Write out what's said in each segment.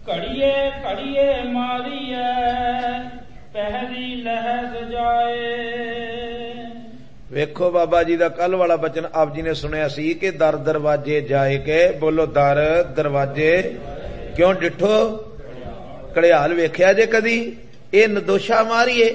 ਘੜੀਏ ਘੜੀਏ ਮਾਰੀਐ ਪਹਿਰੀ ਲਹਿ ਜਾਏ। ਵੇਖੋ ਬਾਬਾ ਜੀ ਦਾ ਕੱਲ ਵਾਲਾ ਬਚਨ ਆਪ ਜੀ ਨੇ ਸੁਣਿਆ ਸੀ ਕਿ ਦਰ ਦਰਵਾਜੇ ਜਾਏ ਕੇ, ਬੋਲੋ ਦਰ ਦਰਵਾਜੇ ਕਿਉਂ ਡਿਠੋ ਘੜਿਆਲ ਵੇਖਿਆ ਜੇ ਕਦੀ? ਇਹ ਨਦੋਸ਼ਾ ਮਾਰੀਏ,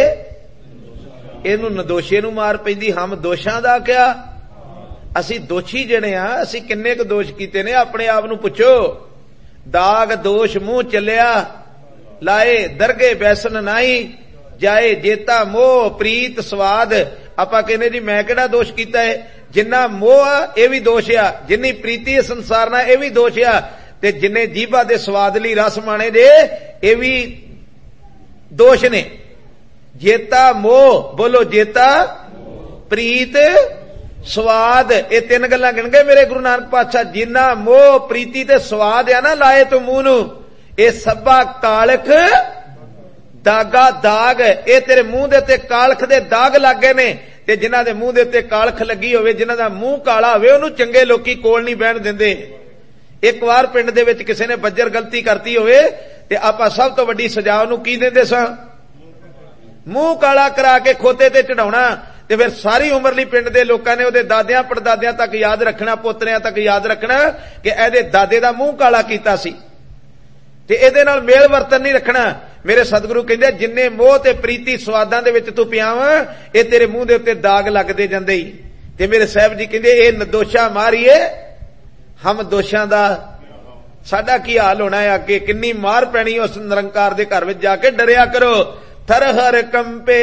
ਇਹਨੂੰ ਨਦੋਸ਼ੇ ਨੂੰ ਮਾਰ ਪੈਂਦੀ। ਹਮ ਦੋਸ਼ਾਂ ਦਾ ਕਿਆ, ਅਸੀਂ ਦੋਸ਼ੀ ਜਿਹੜੇ ਆ, ਅਸੀਂ ਕਿੰਨੇ ਕੁ ਦੋਸ਼ ਕੀਤੇ ਨੇ? ਆਪਣੇ ਆਪ ਨੂੰ ਪੁੱਛੋ। ਦਾਗ ਦੋਸ਼ ਮੂੰਹ ਚੱਲਿਆ ਲਾਏ, ਦਰਗੇ ਬੈਸਨ ਨਾਈ ਜਾਏ, ਜੇਤਾ ਮੋਹ ਪ੍ਰੀਤ ਸਵਾਦ। ਆਪਾਂ ਕਹਿੰਦੇ ਜੀ ਮੈਂ ਕਿਹੜਾ ਦੋਸ਼ ਕੀਤਾ ਹੈ? ਜਿੰਨਾ ਮੋਹ ਆ ਇਹ ਵੀ ਦੋਸ਼ ਆ, ਜਿੰਨੀ ਪ੍ਰੀਤੀ ਹੈ ਸੰਸਾਰ ਨਾਲ ਇਹ ਵੀ ਦੋਸ਼ ਆ, ਤੇ ਜਿੰਨੇ ਜੀਭਾ ਦੇ ਸਵਾਦ ਲਈ ਰਸ ਮਾਣੇ ਦੇ ਇਹ ਵੀ ਦੋਸ਼ ਨੇ। ਜੇਤਾ ਮੋਹ, ਬੋਲੋ ਜੇਤਾ ਪ੍ਰੀਤ ਸਵਾਦ, ਇਹ ਤਿੰਨ ਗੱਲਾਂ ਗਿਣ ਗਏ ਮੇਰੇ ਗੁਰੂ ਨਾਨਕ ਪਾਤਸ਼ਾਹ। ਜਿੰਨਾ ਮੋਹ ਪ੍ਰੀਤੀ ਤੇ ਸਵਾਦ ਆ ਨਾ ਲਾਏ ਤੂੰ ਮੂੰਹ ਨੂੰ, ਇਹ ਸਭਾ ਕਾਲਖ ਦਾਗਾ ਦਾਗ, ਇਹ ਤੇਰੇ ਮੂੰਹ ਦੇ ਉੱਤੇ ਕਾਲਖ ਦੇ ਦਾਗ ਲੱਗੇ ਨੇ। ਤੇ ਜਿਨ੍ਹਾਂ ਦੇ ਮੂੰਹ ਦੇ ਉੱਤੇ ਕਾਲਖ ਲੱਗੀ ਹੋਵੇ, ਜਿਨ੍ਹਾਂ ਦਾ ਮੂੰਹ ਕਾਲਾ ਹੋਵੇ, ਉਹਨੂੰ ਚੰਗੇ ਲੋਕੀ ਕੋਲ ਨਹੀਂ ਬਹਿਣ ਦਿੰਦੇ। ਇੱਕ ਵਾਰ ਪਿੰਡ ਦੇ ਵਿੱਚ ਕਿਸੇ ਨੇ ਬੱਜਰ ਗਲਤੀ ਕਰਤੀ ਹੋਵੇ ਤੇ ਆਪਾਂ ਸਭ ਤੋਂ ਵੱਡੀ ਸਜ਼ਾ ਉਹਨੂੰ ਕੀ ਦਿੰਦੇ ਸਾਂ? ਮੂੰਹ ਕਾਲਾ ਕਰਾ ਕੇ ਖੋਤੇ ਤੇ ਚੜਾਉਣਾ। ਤੇ ਫਿਰ ਸਾਰੀ ਉਮਰ ਲਈ ਪਿੰਡ ਦੇ ਲੋਕਾਂ ਨੇ ਉਹਦੇ ਦਾਦਿਆਂ ਪੜਦਾਦਿਆਂ ਤੱਕ ਯਾਦ ਰੱਖਣਾ, ਪੋਤਰਿਆਂ ਤੱਕ ਯਾਦ ਰੱਖਣਾ ਕਿ ਇਹਦੇ ਦਾਦੇ ਦਾ ਮੂੰਹ ਕਾਲਾ ਕੀਤਾ ਸੀ, ਤੇ ਇਹਦੇ ਨਾਲ ਮੇਲ ਵਰਤਨ ਨਹੀਂ ਰੱਖਣਾ। ਮੇਰੇ ਸਤਿਗੁਰੂ ਕਹਿੰਦੇ ਜਿੰਨੇ ਮੋਹ ਤੇ ਪ੍ਰੀਤੀ ਸਵਾਦਾਂ ਦੇ ਵਿੱਚ ਤੂੰ ਪਿਆ ਵਾ, ਇਹ ਤੇਰੇ ਮੂੰਹ ਦੇ ਉੱਤੇ ਦਾਗ ਲੱਗਦੇ ਜਾਂਦੇ ਹੀ। ਤੇ ਮੇਰੇ ਸਾਹਿਬ ਜੀ ਕਹਿੰਦੇ ਇਹ ਨਦੋਸ਼ਾ ਮਾਰੀਏ ਹਮ ਦੋਸ਼ਾਂ ਦਾ, ਸਾਡਾ ਕੀ ਹਾਲ ਹੋਣਾ ਹੈ ਅੱਗੇ? ਕਿੰਨੀ ਮਾਰ ਪੈਣੀ ਉਸ ਨਿਰੰਕਾਰ ਦੇ ਘਰ ਵਿੱਚ ਜਾ ਕੇ। ਡਰਿਆ ਕਰੋ। ਥਰ ਹਰ ਕੰਪੇ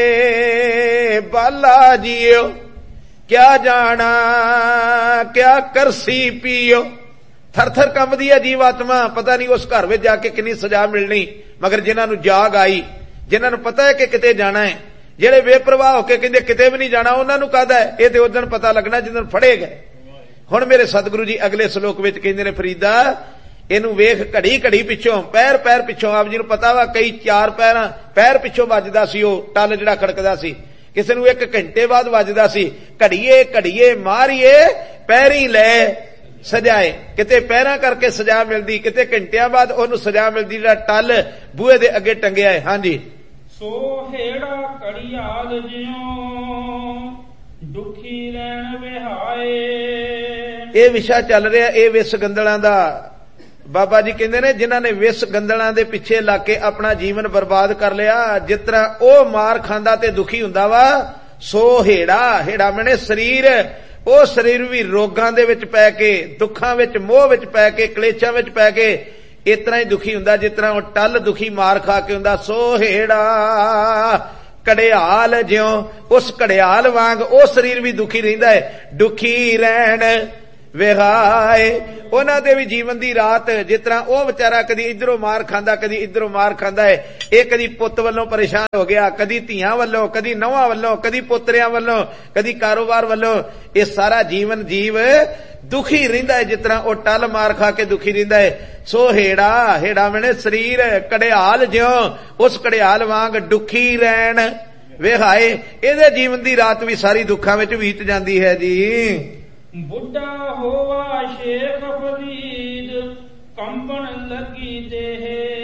ਬਾਲਾ ਜੀਓ, ਕਿਆ ਜਾਣਾ ਕਿਆ ਕਰਸੀ ਪੀਓ। ਥਰ ਥਰ ਕੰਬਦੀ ਹੈ ਜੀਵਾਤਮਾ, ਪਤਾ ਨਹੀਂ ਉਸ ਘਰ ਵਿੱਚ ਜਾ ਕੇ ਕਿੰਨੀ ਸਜ਼ਾ ਮਿਲਣੀ। ਮਗਰ ਜਿਨ੍ਹਾਂ ਨੂੰ ਜਾਗ ਆਈ, ਜਿਨ੍ਹਾਂ ਨੂੰ ਪਤਾ ਹੈ ਕਿ ਕਿਤੇ ਜਾਣਾ ਹੈ, ਜਿਹੜੇ ਬੇਪਰਵਾਹ ਹੋ ਕੇ ਕਹਿੰਦੇ ਕਿਤੇ ਵੀ ਨਹੀਂ ਜਾਣਾ, ਉਹਨਾਂ ਨੂੰ ਕਾਹਦਾ ਹੈ? ਇਹ ਤੇ ਉਦੋਂ ਪਤਾ ਲੱਗਣਾ ਜਦੋਂ ਫੜੇ ਗਏ। ਹੁਣ ਮੇਰੇ ਸਤਿਗੁਰੂ ਜੀ ਅਗਲੇ ਸ਼ਲੋਕ ਵਿੱਚ ਕਹਿੰਦੇ ਨੇ, ਫਰੀਦਾ ਇਹਨੂੰ ਵੇਖ ਘੜੀ ਘੜੀ ਪਿੱਛੋਂ, ਪੈਰ ਪੈਰ ਪਿੱਛੋਂ। ਆਪ ਜੀ ਨੂੰ ਪਤਾ ਵਾ ਕਈ 4 ਪੈਰ ਪਿੱਛੋਂ ਵੱਜਦਾ ਸੀ ਉਹ ਟੱਲ ਜਿਹੜਾ ਖੜਕਦਾ ਸੀ, ਕਿਸੇ ਨੂੰ 1 ਘੰਟੇ ਬਾਅਦ ਵੱਜਦਾ ਸੀ। ਘੜੀਏ ਘੜੀਏ ਮਾਰੀਏ ਪੈਰੀ ਲੈ ਸਜਾਏ। ਕਿਤੇ ਪੈਰਾਂ ਕਰਕੇ ਸਜ਼ਾ ਮਿਲਦੀ, ਕਿਤੇ ਘੰਟਿਆਂ ਬਾਅਦ ਉਹਨੂੰ ਸਜ਼ਾ ਮਿਲਦੀ ਜਿਹੜਾ ਟੱਲ ਬੂਹੇ ਦੇ ਅੱਗੇ ਟੰਗਿਆ ਹੈ। ਹਾਂਜੀ। ਸੋ ਹੇੜਾ ਘੜੀਆਲ ਜਿਉ ਦੁਖੀ ਰਹਿਣ ਵਿਹਾਏ। ਇਹ ਵਿਸ਼ਾ ਚੱਲ ਰਿਹਾ, ਇਹ ਵਿਸ ਗੰਦਲਾਂ ਦਾ। ਬਾਬਾ ਜੀ ਕਹਿੰਦੇ ਨੇ ਜਿਨ੍ਹਾਂ ਨੇ ਵਿਸ ਗੰਦਲਾਂ ਦੇ ਪਿੱਛੇ ਲੱਗ ਕੇ ਆਪਣਾ ਜੀਵਨ ਬਰਬਾਦ ਕਰ ਲਿਆ, ਜਿਸ ਤਰ੍ਹਾਂ ਉਹ ਮਾਰ ਖਾਂਦਾ ਤੇ ਦੁਖੀ ਹੁੰਦਾ ਵਾ, ਸੋ ਹੇੜਾ, ਹੇੜਾ ਮੈਨੇ ਸਰੀਰ, ਉਹ ਸਰੀਰ ਵੀ ਰੋਗਾਂ ਦੇ ਵਿੱਚ ਪੈ ਕੇ, ਦੁੱਖਾਂ ਵਿੱਚ, ਮੋਹ ਵਿੱਚ ਪੈ ਕੇ, ਕਲੇਸ਼ਾਂ ਵਿੱਚ ਪੈ ਕੇ ਇਸ ਤਰ੍ਹਾਂ ਹੀ ਦੁਖੀ ਹੁੰਦਾ ਜਿਸ ਤਰ੍ਹਾਂ ਉਹ ਟੱਲ ਦੁਖੀ ਮਾਰ ਖਾ ਕੇ ਹੁੰਦਾ। ਸੋ ਹੇੜਾ ਘੜਿਆਲ ਜਿਉਂ, ਉਸ ਘੜਿਆਲ ਵਾਂਗ ਉਹ ਸਰੀਰ ਵੀ ਦੁਖੀ ਰਹਿੰਦਾ ਹੈ। ਦੁਖੀ ਰਹਿਣ ਵਿਹਾਏ, ਉਹਨਾਂ ਦੇ ਵੀ ਜੀਵਨ ਦੀ ਰਾਤ ਜਿਸ ਤਰ੍ਹਾਂ ਉਹ ਵਿਚਾਰਾ ਕਦੀ ਇਧਰੋਂ ਮਾਰ ਖਾਂਦਾ, ਕਦੀ ਇਧਰੋਂ ਮਾਰ ਖਾਂਦਾ ਹੈ। ਇਹ ਕਦੀ ਪੁੱਤ ਵੱਲੋਂ ਪਰੇਸ਼ਾਨ ਹੋ ਗਿਆ, ਕਦੀ ਧੀਆਂ ਵੱਲੋਂ, ਕਦੀ ਨਹੁੰਆਂ ਵੱਲੋਂ, ਕਦੀ ਪੋਤਰਿਆਂ ਵੱਲੋਂ, ਕਦੀ ਕਾਰੋਬਾਰ ਵੱਲੋਂ। ਇਹ ਸਾਰਾ ਜੀਵਨ ਜੀਵ ਦੁਖੀ ਰਹਿੰਦਾ ਹੈ ਜਿਸ ਤਰ੍ਹਾਂ ਉਹ ਟੱਲ ਮਾਰ ਖਾ ਕੇ ਦੁਖੀ ਰਹਿੰਦਾ ਹੈ। ਸੋ ਹੇੜਾ, ਹੇੜਾ ਮੈਨੇ ਸਰੀਰ, ਘੜਿਆਲ ਜਿਉਂ, ਉਸ ਘੜਿਆਲ ਵਾਂਗ ਦੁਖੀ ਰਹਿਣ ਵਿਹਾਏ। ਇਹਦੇ ਜੀਵਨ ਦੀ ਰਾਤ ਵੀ ਸਾਰੀ ਦੁੱਖਾਂ ਵਿੱਚ ਬੀਤ ਜਾਂਦੀ ਹੈ ਜੀ। ਬੁੱਢਾ ਹੋਵਾ ਸ਼ੇਖ ਫਰੀਦ ਕੰਬਣ ਲੱਗੀ ਦੇਹ।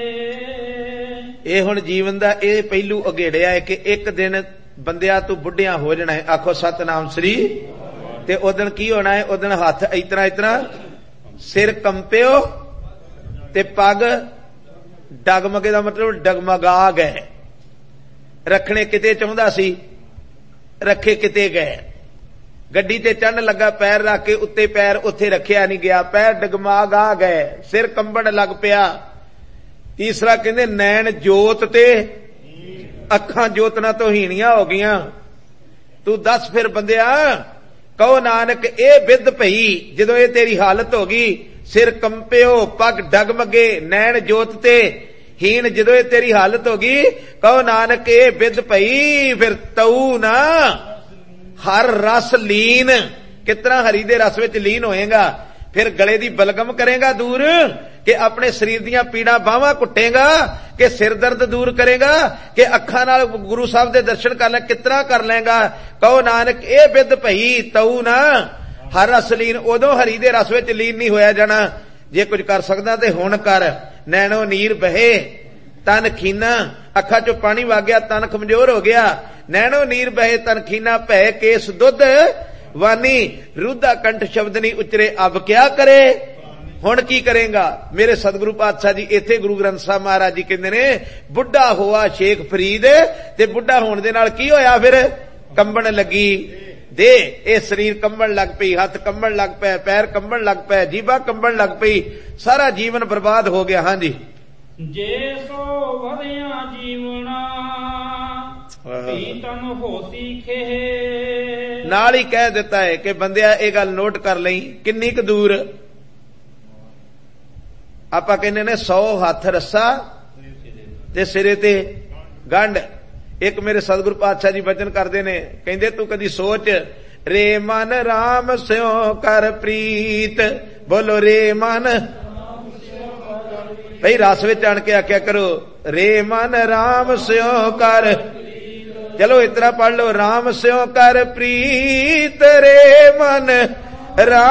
ਇਹ ਹੁਣ ਜੀਵਨ ਦਾ ਇਹ ਪਹਿਲੂ ਅਗੇੜਿਆ ਹੈ ਕਿ ਇੱਕ ਦਿਨ ਬੰਦਿਆ ਤੂੰ ਬੁੱਢਿਆਂ ਹੋ ਜਾਣਾ ਹੈ। ਆਖੋ ਸਤਨਾਮ ਸ੍ਰੀ। ਤੇ ਉਦਣ ਕੀ ਹੋਣਾ ਹੈ? ਉਦਣ ਹੱਥ ਇਤਨਾ ਇਤਨਾ, ਸਿਰ ਕੰਪਿਓ ਤੇ ਪੱਗ ਡਗਮਗੇ ਦਾ ਮਤਲਬ ਡਗਮਗਾ ਗਏ। ਰੱਖਣੇ ਕਿਤੇ ਚਾਹੁੰਦਾ ਸੀ, ਰੱਖੇ ਕਿਤੇ ਗਏ। ਗੱਡੀ ਤੇ ਚੜ੍ਹਨ ਲੱਗਾ, ਪੈਰ ਰੱਖ ਕੇ ਉੱਤੇ ਪੈਰ ਉੱਥੇ ਰੱਖਿਆ ਨਹੀਂ ਗਿਆ, ਪੈਰ ਡਗਮਗਾ ਗਏ, ਸਿਰ ਕੰਬਣ ਲੱਗ ਪਿਆ। ਤੀਸਰਾ ਕਹਿੰਦੇ ਨੈਣ ਜੋਤ ਤੇ ਅੱਖਾਂ ਜੋਤਨਾਂ ਤੋਂ ਹੀਣੀਆਂ ਹੋ ਗਈਆਂ। ਤੂੰ ਦੱਸ ਫਿਰ ਬੰਦਿਆ, ਕਹੋ ਨਾਨਕ ਇਹ ਵਿਦ ਪਈ ਜਦੋਂ ਇਹ ਤੇਰੀ ਹਾਲਤ ਹੋ ਗਈ, ਸਿਰ ਕੰਪਿਓ ਪੱਗ ਡਗਮਗੇ ਨੈਣ ਜੋਤ ਤੇ ਹੀਣ, ਜਦੋਂ ਇਹ ਤੇਰੀ ਹਾਲਤ ਹੋ ਗਈ, ਕਹੋ ਨਾਨਕ ਇਹ ਵਿਦ ਪਈ, ਫਿਰ ਤਊ ਨਾ ਹਰ ਰਸ ਲੀਨ। ਕਿਤਨਾ ਹਰੀ ਦੇ ਰਸ ਵਿੱਚ ਲੀਨ ਹੋਏਗਾ। ਫਿਰ ਗਲੇ ਦੀ ਬਲਗਮ ਕਰੇਗਾ ਦੂਰ, ਕਿ ਆਪਣੇ ਸਰੀਰ ਦੀਆਂ ਪੀੜਾਂ ਬਾਹਾਂ ਘੁੱਟੇਗਾ, ਕਿ ਸਿਰ ਦਰਦ ਦੂਰ ਕਰੇਗਾ, ਕਿ ਅੱਖਾਂ ਨਾਲ ਗੁਰੂ ਸਾਹਿਬ ਦੇ ਦਰਸ਼ਨ ਕਰ ਲੈ, ਕਿਤਨਾ ਕਰ ਲੈਗਾ। ਕਹੋ ਨਾਨਕ ਇਹ ਵਿਦ ਭਈ ਤਊ ਨਾ ਹਰ ਰਸ ਲੀਨ। ਉਦੋਂ ਹਰੀ ਦੇ ਰਸ ਵਿੱਚ ਲੀਨ ਨਹੀਂ ਹੋਇਆ ਜਾਣਾ। ਜੇ ਕੁਝ ਕਰ ਸਕਦਾ ਤੇ ਹੁਣ ਕਰ, ਨੈਣੋ ਨੀਰ ਬਹੇ ਤਨ ਖੀਨਾ, ਅੱਖਾਂ ਚੋਂ ਪਾਣੀ ਵਗ ਗਿਆ, ਤਨ ਕਮਜ਼ੋਰ ਹੋ ਗਿਆ। ਨੈਣੋ ਨੀਰ ਬਹੇ ਤਨ ਖੀਨਾ, ਭੈ ਕੇਸ ਦੁੱਧ ਵਾਨੀ, ਰੁੱਧਾ ਕੰਠ ਸ਼ਬਦ ਨਹੀਂ ਉਚਰੇ, ਅਬ ਕਿਆ ਕਰੇ। ਹੁਣ ਕੀ ਕਰੇਗਾ। ਮੇਰੇ ਸਤਿਗੁਰੂ ਪਾਤਸ਼ਾਹ ਜੀ ਇੱਥੇ ਗੁਰੂ ਗ੍ਰੰਥ ਸਾਹਿਬ ਮਹਾਰਾਜ ਜੀ ਕਹਿੰਦੇ ਨੇ, ਬੁੱਢਾ ਹੋਆ ਸ਼ੇਖ ਫਰੀਦ, ਤੇ ਬੁੱਢਾ ਹੋਣ ਦੇ ਨਾਲ ਕੀ ਹੋਇਆ ਫਿਰ, ਕੰਬਣ ਲੱਗੀ ਦੇ। ਇਹ ਸਰੀਰ ਕੰਬਣ ਲੱਗ ਪਈ, ਹੱਥ ਕੰਬਣ ਲੱਗ ਪਏ, ਪੈਰ ਕੰਬਣ ਲੱਗ ਪਏ, ਜੀਭਾ ਕੰਬਣ ਲੱਗ ਪਈ, ਸਾਰਾ ਜੀਵਨ ਬਰਬਾਦ ਹੋ ਗਿਆ। ਹਾਂਜੀ, ਜੇ ਸੋ ਵਧਿਆ ਜੀਵਣਾ ਪੀਤਮ ਹੋਸੀ ਖੇ। ਨਾਲ ਹੀ ਕਹਿ ਦਿੱਤਾ ਹੈ ਕਿ ਬੰਦਿਆ ਇਹ ਗੱਲ ਨੋਟ ਕਰ ਲਈ, ਕਿੰਨੀ ਕੁ ਦੂਰ ਆਪਾਂ ਕਹਿੰਦੇ ਨੇ 100 ਹੱਥ ਰੱਸਾ ਤੇ ਸਿਰੇ ਤੇ ਗੰਢ। ਇੱਕ ਮੇਰੇ ਸਤਿਗੁਰੂ ਪਾਤਸ਼ਾਹ ਜੀ ਬਚਨ ਕਰਦੇ ਨੇ, ਕਹਿੰਦੇ ਤੂੰ ਕਦੀ ਸੋਚ, ਰੇ ਮਨ ਰਾਮ ਸਿਓ ਕਰ ਪ੍ਰੀਤ। ਬੋਲੋ ਰੇ ਮਨ, ਭਈ ਰਸ ਵਿੱਚ ਆਣ ਕੇ ਆਖਿਆ ਕਰੋ, ਰੇ ਮਨ ਰਾਮ ਸਿਓ ਕਰ। ਚਲੋ ਇਤਨਾ ਪੜ ਲਓ, ਰਾਮ ਸਿਓ ਕਰ ਪ੍ਰੀਤ, ਰੇ ਮਨ ਰਾਮ